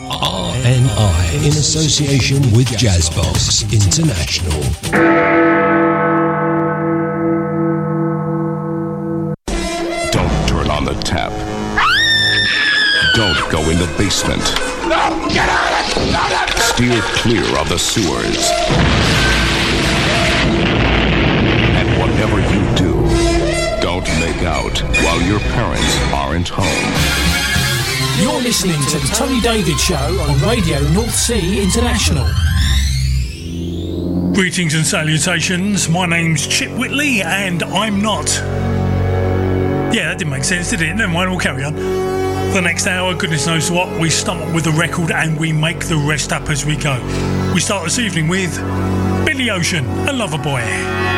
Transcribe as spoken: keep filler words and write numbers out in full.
R N I in association with Jazzbox International. Don't turn on the tap. Don't go in the basement. No! Get out of it! No, no, no. Steer clear of the sewers. And whatever you do, don't make out while your parents aren't home. You're listening to the Tony David Show on Radio North Sea International. Greetings and salutations. My name's Chip Whitley and I'm not. Yeah, that didn't make sense, did it? Never mind, we'll carry on. For the next hour, goodness knows what, we start with the record and we make the rest up as we go. We start this evening with Billy Ocean and Loverboy.